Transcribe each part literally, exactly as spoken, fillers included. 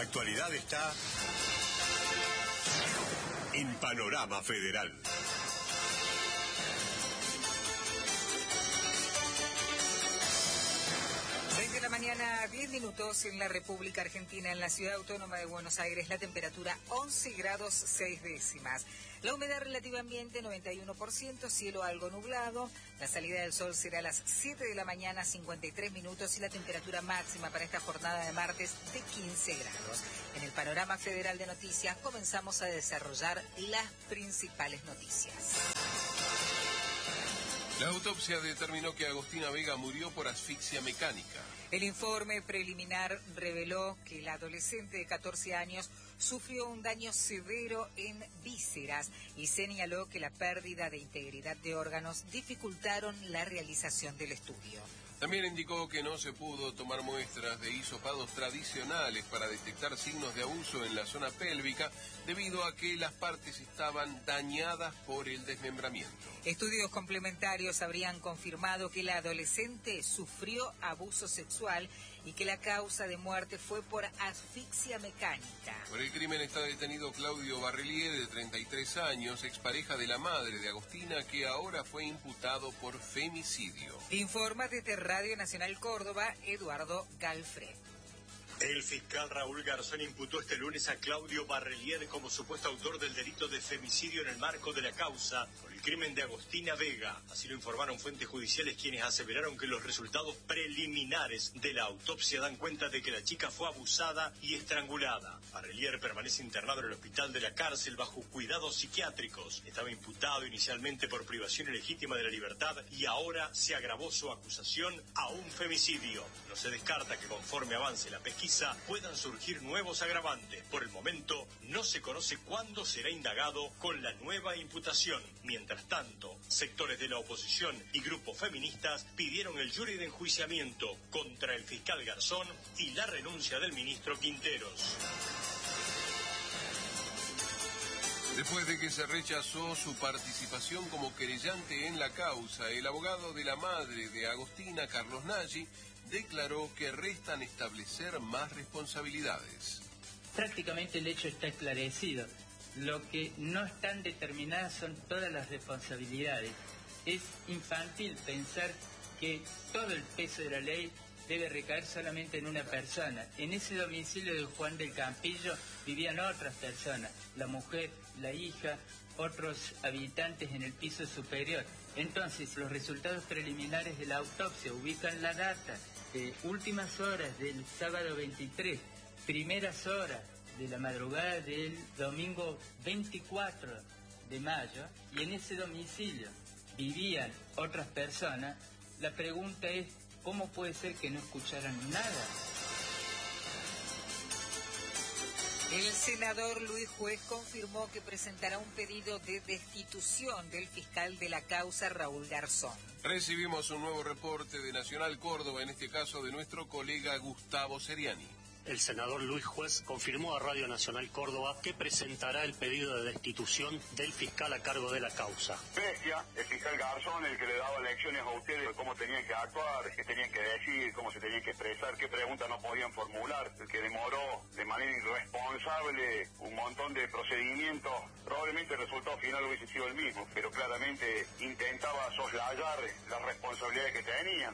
actualidad está en Panorama Federal. seis de la mañana, diez minutos en la República Argentina, en la Ciudad Autónoma de Buenos Aires, la temperatura once grados seis décimas. La humedad relativa ambiente noventa y uno por ciento, cielo algo nublado. La salida del sol será a las siete de la mañana, cincuenta y tres minutos, y la temperatura máxima para esta jornada de martes de quince grados. En el Panorama Federal de Noticias comenzamos a desarrollar las principales noticias. La autopsia determinó que Agostina Vega murió por asfixia mecánica. El informe preliminar reveló que la adolescente de catorce años sufrió un daño severo en vísceras y señaló que la pérdida de integridad de órganos dificultaron la realización del estudio. También indicó que no se pudo tomar muestras de hisopados tradicionales para detectar signos de abuso en la zona pélvica debido a que las partes estaban dañadas por el desmembramiento. Estudios complementarios habrían confirmado que la adolescente sufrió abuso sexual y que la causa de muerte fue por asfixia mecánica. Por el crimen está detenido Claudio Barrelier, de treinta y tres años, expareja de la madre de Agostina, que ahora fue imputado por femicidio. Informa desde Radio Nacional Córdoba, Eduardo Galfre. El fiscal Raúl Garzón imputó este lunes a Claudio Barrelier como supuesto autor del delito de femicidio en el marco de la causa por el crimen de Agostina Vega. Así lo informaron fuentes judiciales, quienes aseveraron que los resultados preliminares de la autopsia dan cuenta de que la chica fue abusada y estrangulada. Barrelier permanece internado en el hospital de la cárcel bajo cuidados psiquiátricos. Estaba imputado inicialmente por privación ilegítima de la libertad y ahora se agravó su acusación a un femicidio. No se descarta que conforme avance la pesquisa puedan surgir nuevos agravantes. Por el momento, no se conoce cuándo será indagado con la nueva imputación. Mientras tanto, sectores de la oposición y grupos feministas pidieron el jury de enjuiciamiento contra el fiscal Garzón y la renuncia del ministro Quinteros. Después de que se rechazó su participación como querellante en la causa, el abogado de la madre de Agostina, Carlos Nagy, declaró que restan establecer más responsabilidades. Prácticamente el hecho está esclarecido. Lo que no están determinadas son todas las responsabilidades. Es infantil pensar que todo el peso de la ley debe recaer solamente en una persona. En ese domicilio de Juan del Campillo vivían otras personas, la mujer, la hija, otros habitantes en el piso superior. Entonces, los resultados preliminares de la autopsia ubican la data de últimas horas del sábado veintitrés, primeras horas de la madrugada del domingo veinticuatro de mayo, y en ese domicilio vivían otras personas. La pregunta es, ¿cómo puede ser que no escucharan nada? El senador Luis Juez confirmó que presentará un pedido de destitución del fiscal de la causa, Raúl Garzón. Recibimos un nuevo reporte de Nacional Córdoba, en este caso de nuestro colega Gustavo Seriani. El senador Luis Juez confirmó a Radio Nacional Córdoba que presentará el pedido de destitución del fiscal a cargo de la causa. Bestia, el fiscal Garzón, el que le daba lecciones a ustedes de cómo tenían que actuar, qué tenían que decir, cómo se tenían que expresar, qué preguntas no podían formular, el que demoró de manera irresponsable un montón de procedimientos. Probablemente el resultado final hubiese sido el mismo, pero claramente intentaba soslayar las responsabilidades que tenían.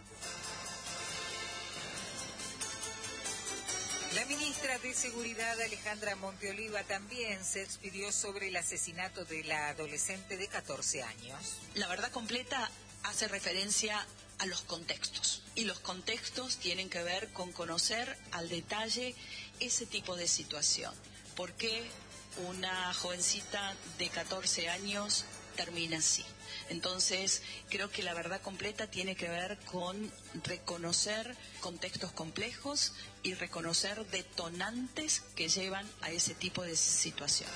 La ministra de Seguridad, Alejandra Monteoliva, también se expidió sobre el asesinato de la adolescente de catorce años. La verdad completa hace referencia a los contextos, y los contextos tienen que ver con conocer al detalle ese tipo de situación. ¿Por qué una jovencita de catorce años termina así? Entonces, creo que la verdad completa tiene que ver con reconocer contextos complejos y reconocer detonantes que llevan a ese tipo de situación.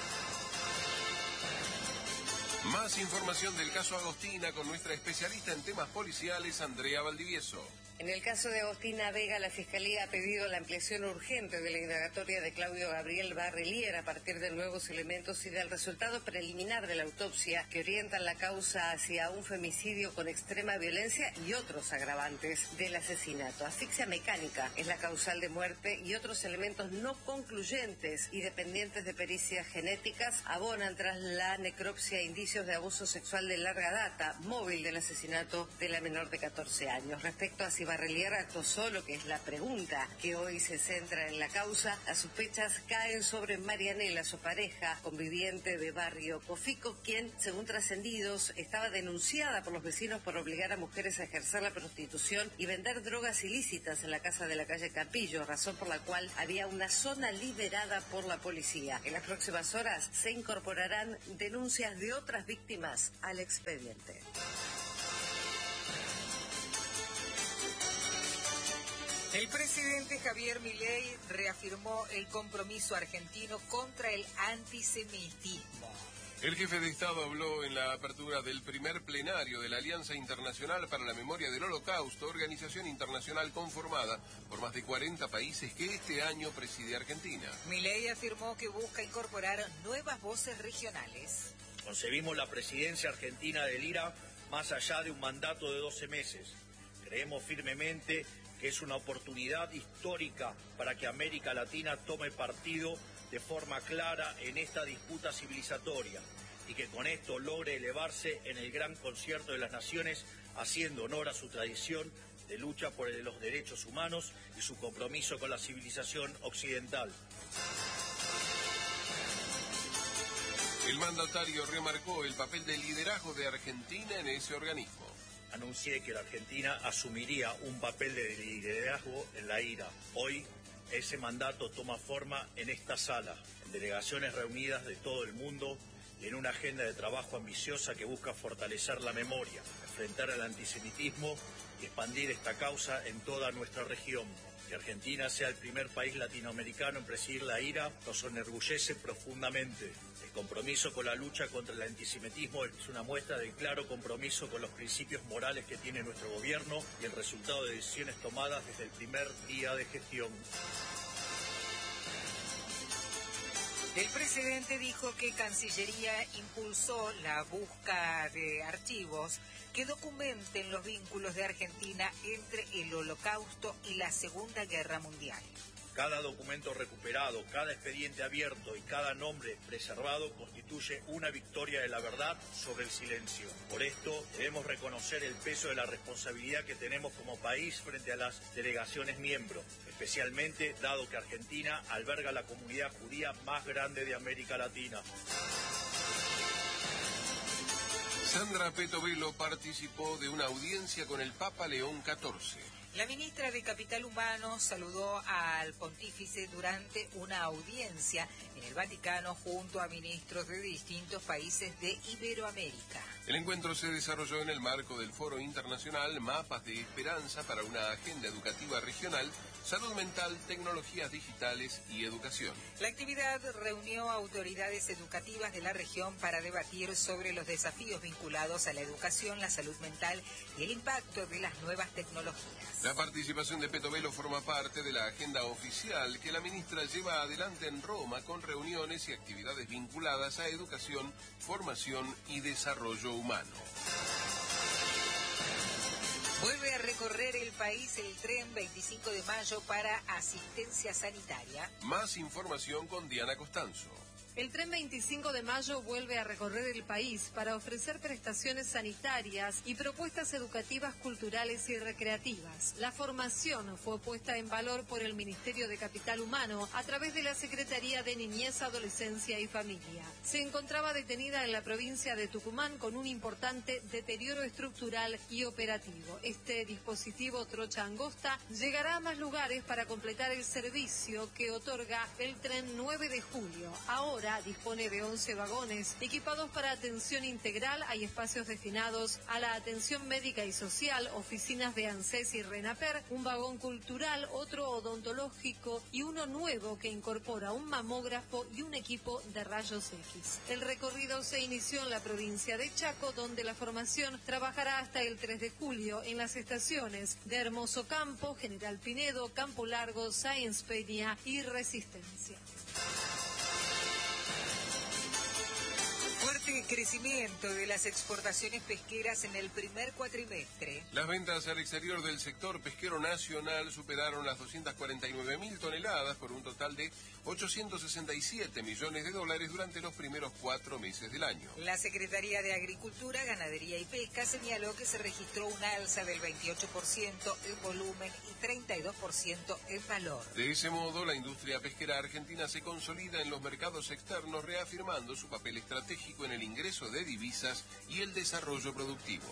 Más información del caso Agostina con nuestra especialista en temas policiales, Andrea Valdivieso. En el caso de Agostina Vega, la Fiscalía ha pedido la ampliación urgente de la indagatoria de Claudio Gabriel Barrelier a partir de nuevos elementos y del resultado preliminar de la autopsia que orientan la causa hacia un femicidio con extrema violencia y otros agravantes del asesinato. Asfixia mecánica es la causal de muerte y otros elementos no concluyentes y dependientes de pericias genéticas abonan tras la necropsia indicios de abuso sexual de larga data, móvil del asesinato de la menor de catorce años. Respecto a si Barrelier actuó solo, que es la pregunta que hoy se centra en la causa, las sospechas caen sobre Marianela, su pareja, conviviente de barrio Cofico, quien, según trascendidos, estaba denunciada por los vecinos por obligar a mujeres a ejercer la prostitución y vender drogas ilícitas en la casa de la calle Capillo, razón por la cual había una zona liberada por la policía. En las próximas horas se incorporarán denuncias de otras víctimas al expediente. El presidente Javier Milei reafirmó el compromiso argentino contra el antisemitismo. El jefe de Estado habló en la apertura del primer plenario de la Alianza Internacional para la Memoria del Holocausto, organización internacional conformada por más de cuarenta países que este año preside Argentina. Milei afirmó que busca incorporar nuevas voces regionales. Concebimos la presidencia argentina del I R A más allá de un mandato de doce meses. Creemos firmemente que es una oportunidad histórica para que América Latina tome partido de forma clara en esta disputa civilizatoria y que con esto logre elevarse en el gran concierto de las naciones, haciendo honor a su tradición de lucha por los derechos humanos y su compromiso con la civilización occidental. El mandatario remarcó el papel de liderazgo de Argentina en ese organismo. Anuncié que la Argentina asumiría un papel de liderazgo en la I R A. Hoy ese mandato toma forma en esta sala, en delegaciones reunidas de todo el mundo y en una agenda de trabajo ambiciosa que busca fortalecer la memoria, enfrentar al antisemitismo y expandir esta causa en toda nuestra región. Que Argentina sea el primer país latinoamericano en presidir la I R A nos enorgullece profundamente. El compromiso con la lucha contra el antisemitismo es una muestra del claro compromiso con los principios morales que tiene nuestro gobierno y el resultado de decisiones tomadas desde el primer día de gestión. El presidente dijo que Cancillería impulsó la búsqueda de archivos que documenten los vínculos de Argentina entre el Holocausto y la Segunda Guerra Mundial. Cada documento recuperado, cada expediente abierto y cada nombre preservado constituye una victoria de la verdad sobre el silencio. Por esto debemos reconocer el peso de la responsabilidad que tenemos como país frente a las delegaciones miembros, especialmente dado que Argentina alberga la comunidad judía más grande de América Latina. Sandra Petovelo participó de una audiencia con el Papa León catorce. La ministra de Capital Humano saludó al pontífice durante una audiencia en el Vaticano junto a ministros de distintos países de Iberoamérica. El encuentro se desarrolló en el marco del Foro Internacional Mapas de Esperanza para una Agenda Educativa Regional, Salud Mental, Tecnologías Digitales y Educación. La actividad reunió a autoridades educativas de la región para debatir sobre los desafíos vinculados a la educación, la salud mental y el impacto de las nuevas tecnologías. La participación de Petovelo forma parte de la agenda oficial que la ministra lleva adelante en Roma con reuniones y actividades vinculadas a educación, formación y desarrollo humano. Vuelve a recorrer el país el tren veinticinco de mayo para asistencia sanitaria. Más información con Diana Costanzo. El tren veinticinco de mayo vuelve a recorrer el país para ofrecer prestaciones sanitarias y propuestas educativas, culturales y recreativas. La formación fue puesta en valor por el Ministerio de Capital Humano a través de la Secretaría de Niñez, Adolescencia y Familia. Se encontraba detenida en la provincia de Tucumán con un importante deterioro estructural y operativo. Este dispositivo trocha angosta llegará a más lugares para completar el servicio que otorga el tren nueve de julio. Ahora Pesquera dispone de once vagones equipados para atención integral. Hay espacios destinados a la atención médica y social, oficinas de ANSES y RENAPER, un vagón cultural, otro odontológico y uno nuevo que incorpora un mamógrafo y un equipo de rayos X. El recorrido se inició en la provincia de Chaco, donde la formación trabajará hasta el tres de julio en las estaciones de Hermoso Campo, General Pinedo, Campo Largo, Sáenz Peña y Resistencia. Fuerte crecimiento de las exportaciones pesqueras en el primer cuatrimestre. Las ventas al exterior del sector pesquero nacional superaron las doscientas cuarenta y nueve mil toneladas por un total de ochocientos sesenta y siete millones de dólares durante los primeros cuatro meses del año. La Secretaría de Agricultura, Ganadería y Pesca señaló que se registró una alza del veintiocho por ciento en volumen y treinta y dos por ciento en valor. De ese modo, la industria pesquera argentina se consolida en los mercados externos, reafirmando su papel estratégico en el ingreso de divisas y el desarrollo productivo.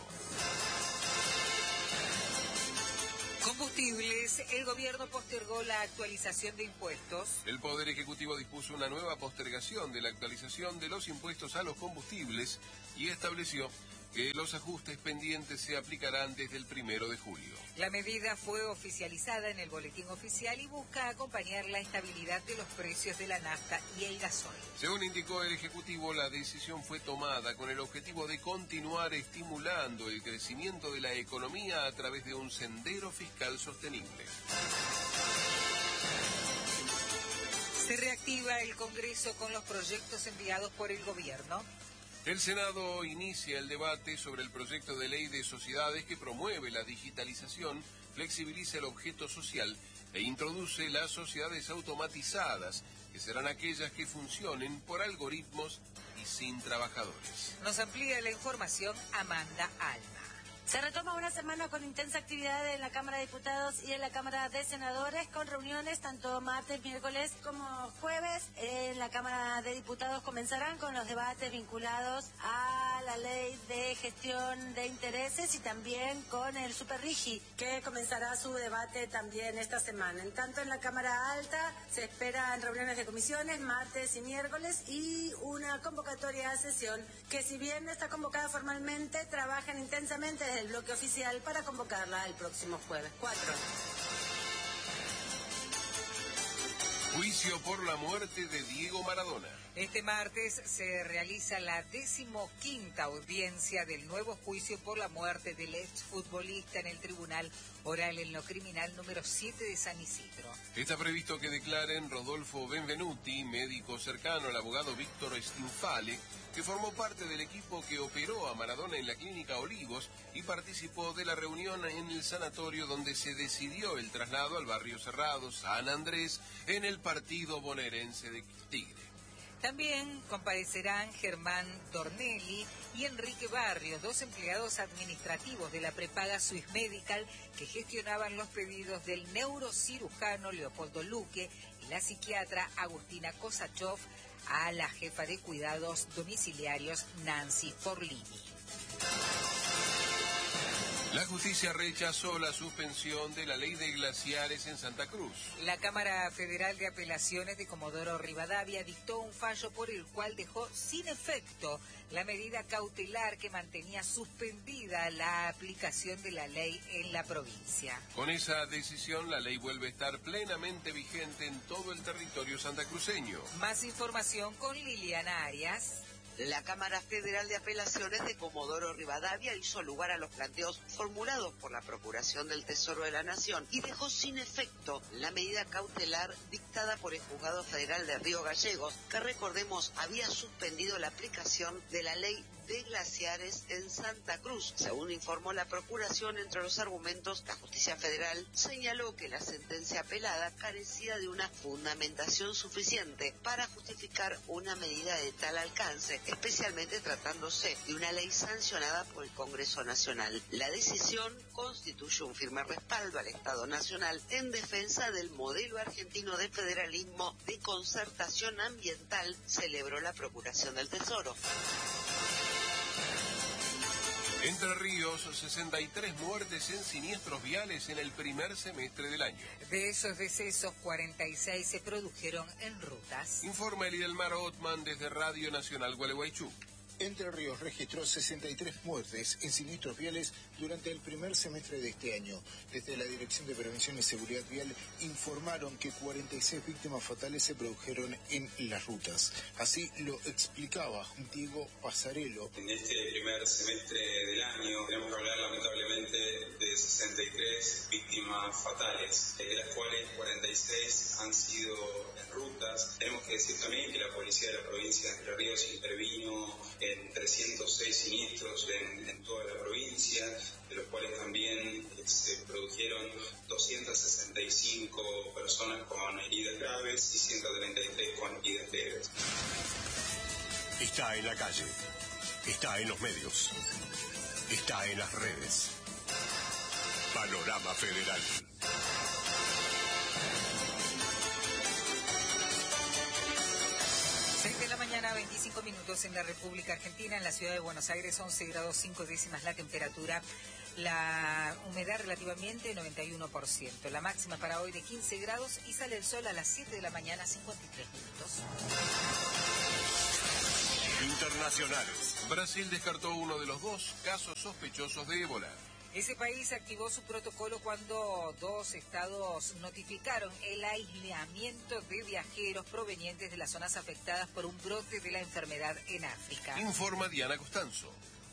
Combustibles, el gobierno postergó la actualización de impuestos. El Poder Ejecutivo dispuso una nueva postergación de la actualización de los impuestos a los combustibles y estableció que los ajustes pendientes se aplicarán desde el primero de julio. La medida fue oficializada en el boletín oficial y busca acompañar la estabilidad de los precios de la nafta y el gasoil. Según indicó el Ejecutivo, la decisión fue tomada con el objetivo de continuar estimulando el crecimiento de la economía a través de un sendero fiscal sostenible. Se reactiva el Congreso con los proyectos enviados por el gobierno. El Senado inicia el debate sobre el proyecto de ley de sociedades que promueve la digitalización, flexibiliza el objeto social e introduce las sociedades automatizadas, que serán aquellas que funcionen por algoritmos y sin trabajadores. Nos amplía la información Amanda Alma. Se retoma una semana con intensa actividad en la Cámara de Diputados y en la Cámara de Senadores, con reuniones tanto martes, miércoles como jueves. En la Cámara de Diputados comenzarán con los debates vinculados a la ley de gestión de intereses y también con el Superrigi, que comenzará su debate también esta semana. En tanto, en la Cámara Alta se esperan reuniones de comisiones martes y miércoles y una convocatoria a sesión que, si bien no está convocada formalmente, trabajan intensamente desde el bloque oficial para convocarla el próximo jueves cuatro. Juicio por la muerte de Diego Maradona. Este martes se realiza la decimoquinta audiencia del nuevo juicio por la muerte del exfutbolista en el Tribunal Oral en lo Criminal número siete de San Isidro. Está previsto que declaren Rodolfo Benvenuti, médico cercano al abogado Víctor Stinfale, que formó parte del equipo que operó a Maradona en la Clínica Olivos y participó de la reunión en el sanatorio donde se decidió el traslado al barrio Cerrado, San Andrés, en el partido bonaerense de Tigre. También comparecerán Germán Tornelli y Enrique Barrios, dos empleados administrativos de la prepaga Swiss Medical que gestionaban los pedidos del neurocirujano Leopoldo Luque y la psiquiatra Agustina Kosachov a la jefa de cuidados domiciliarios Nancy Forlini. La justicia rechazó la suspensión de la ley de glaciares en Santa Cruz. La Cámara Federal de Apelaciones de Comodoro Rivadavia dictó un fallo por el cual dejó sin efecto la medida cautelar que mantenía suspendida la aplicación de la ley en la provincia. Con esa decisión, la ley vuelve a estar plenamente vigente en todo el territorio santacruceño. Más información con Liliana Arias. La Cámara Federal de Apelaciones de Comodoro Rivadavia hizo lugar a los planteos formulados por la Procuración del Tesoro de la Nación y dejó sin efecto la medida cautelar dictada por el Juzgado Federal de Río Gallegos, que, recordemos, había suspendido la aplicación de la ley de glaciares en Santa Cruz. Según informó la Procuración, entre los argumentos, la Justicia Federal señaló que la sentencia apelada carecía de una fundamentación suficiente para justificar una medida de tal alcance, especialmente tratándose de una ley sancionada por el Congreso Nacional. La decisión constituye un firme respaldo al Estado Nacional en defensa del modelo argentino de federalismo de concertación ambiental, celebró la Procuración del Tesoro. Entre Ríos, sesenta y tres muertes en siniestros viales en el primer semestre del año. De esos decesos, cuarenta y seis se produjeron en rutas. Informa Elidelmar Otman desde Radio Nacional Gualeguaychú. Entre Ríos registró sesenta y tres muertes en siniestros viales durante el primer semestre de este año. Desde la Dirección de Prevención y Seguridad Vial informaron que cuarenta y seis víctimas fatales se produjeron en las rutas. Así lo explicaba Diego Pasarello. En este primer semestre del año tenemos que hablar lamentablemente de sesenta y tres víctimas fatales, de las cuales cuarenta y seis han sido en rutas. Tenemos que decir también que la policía de la provincia de Entre Ríos intervino en trescientos seis siniestros en, en toda la provincia, de los cuales también se produjeron doscientas sesenta y cinco personas con heridas graves y ciento treinta y tres con heridas leves. Está en la calle, está en los medios, está en las redes. Panorama Federal. seis de la mañana, veinticinco minutos en la República Argentina, en la ciudad de Buenos Aires, once grados cinco décimas la temperatura, la humedad relativamente noventa y uno por ciento, la máxima para hoy de quince grados y sale el sol a las siete de la mañana, cincuenta y tres minutos. Internacionales. Brasil descartó uno de los dos casos sospechosos de ébola. Ese país activó su protocolo cuando dos estados notificaron el aislamiento de viajeros provenientes de las zonas afectadas por un brote de la enfermedad en África. Informa Diana Costanzo.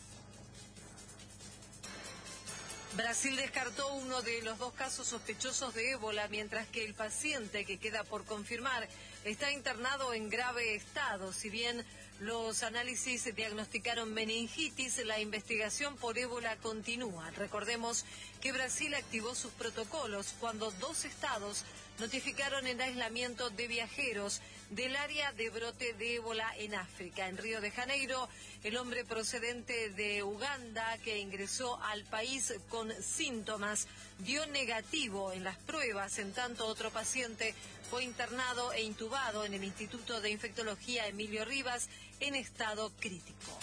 Brasil descartó uno de los dos casos sospechosos de ébola, mientras que el paciente que queda por confirmar está internado en grave estado. Si bien los análisis diagnosticaron meningitis, la investigación por ébola continúa. Recordemos que Brasil activó sus protocolos cuando dos estados notificaron el aislamiento de viajeros del área de brote de ébola en África. En Río de Janeiro, el hombre procedente de Uganda que ingresó al país con síntomas dio negativo en las pruebas, en tanto otro paciente fue internado e intubado en el Instituto de Infectología Emilio Rivas en estado crítico.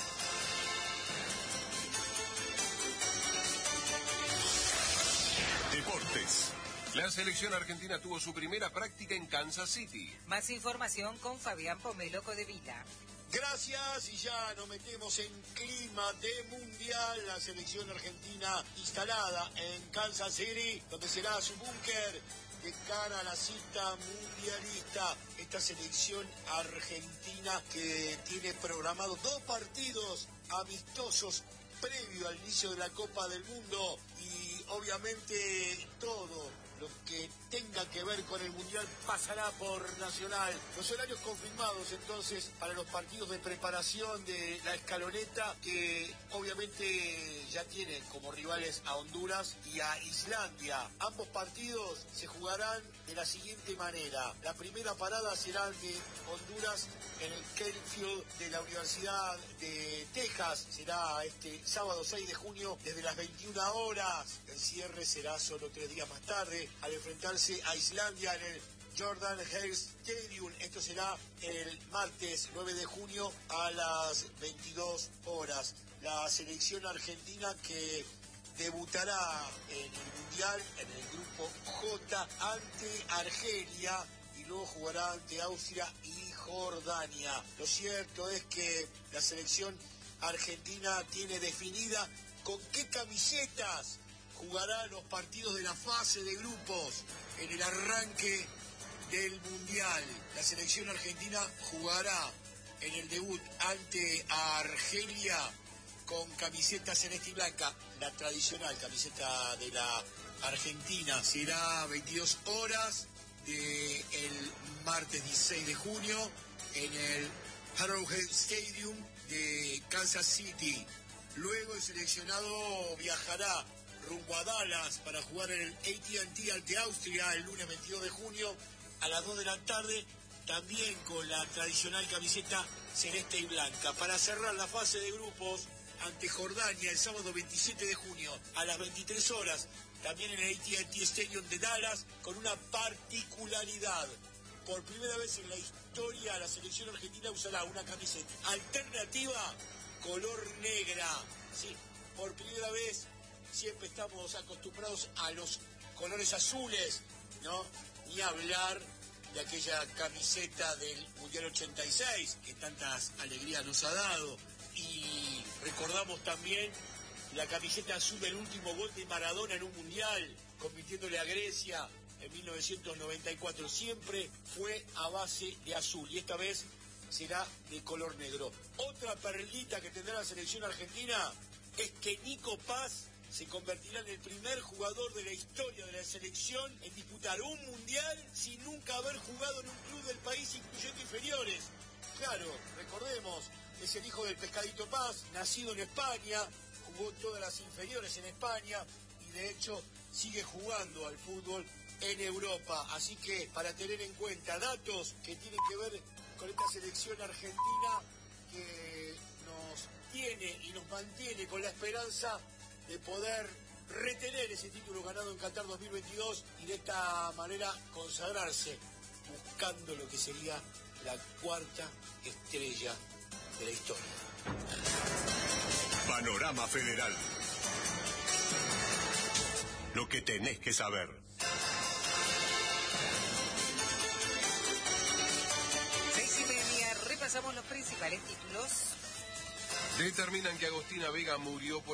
Deportes. La selección argentina tuvo su primera práctica en Kansas City. Más información con Fabián Pomelo Codevita. Gracias, y ya nos metemos en clima de mundial. La selección argentina instalada en Kansas City, donde será su búnker de cara a la cita mundialista. Esta selección argentina que tiene programado dos partidos amistosos previo al inicio de la Copa del Mundo, y obviamente todo lo que tenga que ver con el Mundial pasará por Nacional. Los horarios confirmados entonces para los partidos de preparación de la escaloneta, que obviamente ya tiene como rivales a Honduras y a Islandia. Ambos partidos se jugarán de la siguiente manera. La primera parada será de Honduras en el Kelley Field de la Universidad de Texas. Será este sábado seis de junio desde las veintiuna horas. El cierre será solo tres días más tarde, al enfrentarse a Islandia en el Jordan Hare Stadium. Esto será el martes nueve de junio a las veintidós horas. La selección argentina que debutará en el Mundial en el grupo J ante Argelia y luego jugará ante Austria y Jordania. Lo cierto es que la selección argentina tiene definida con qué camisetas jugará los partidos de la fase de grupos en el arranque del Mundial. La selección argentina jugará en el debut ante Argelia con camiseta celeste y blanca, la tradicional camiseta de la Argentina. Será veintidós horas del martes dieciséis de junio en el Arrowhead Stadium de Kansas City. Luego el seleccionado viajará rumbo a Dallas para jugar en el A T and T ante Austria el lunes veintidós de junio a las dos de la tarde, también con la tradicional camiseta celeste y blanca. Para cerrar la fase de grupos ante Jordania el sábado veintisiete de junio a las veintitrés horas, también en el A T and T Stadium de Dallas, con una particularidad. Por primera vez en la historia, la selección argentina usará una camiseta alternativa color negra. Sí, por primera vez. Siempre estamos acostumbrados a los colores azules, ¿no? Ni hablar de aquella camiseta del Mundial ochenta y seis, que tantas alegrías nos ha dado. Y recordamos también la camiseta azul del último gol de Maradona en un Mundial, convirtiéndole a Grecia en mil novecientos noventa y cuatro. Siempre fue a base de azul y esta vez será de color negro. Otra perlita que tendrá la selección argentina es que Nico Paz se convertirá en el primer jugador de la historia de la selección en disputar un mundial sin nunca haber jugado en un club del país, incluyendo inferiores. Claro, recordemos, es el hijo del Pescadito Paz, nacido en España, jugó todas las inferiores en España y de hecho sigue jugando al fútbol en Europa. Así que para tener en cuenta datos que tienen que ver con esta selección argentina que nos tiene y nos mantiene con la esperanza de poder retener ese título ganado en Qatar dos mil veintidós y de esta manera consagrarse buscando lo que sería la cuarta estrella de la historia. Panorama Federal. Lo que tenés que saber. Seis y media, repasamos los principales títulos. Determinan que Agostina Vega murió por